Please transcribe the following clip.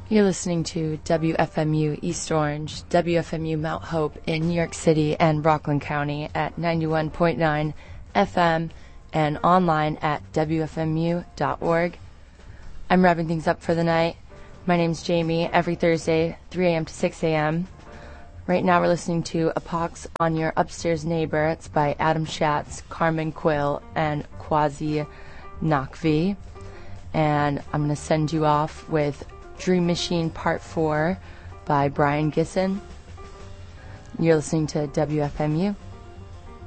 You're listening to WFMU East Orange, WFMU Mount Hope in New York City and Rockland County at 91.9 FM and online at WFMU.org. I'm wrapping things up for the night. My name's Jamie, every Thursday, 3 a.m. to 6 a.m. Right now we're listening to A Pox on Your Upstairs Neighbor. It's by Adam Schatz, Carmen Quill, and Quasi Nakvi. And I'm going to send you off with Dream Machine Part 4 by Brian Gisson. You're listening to WFMU.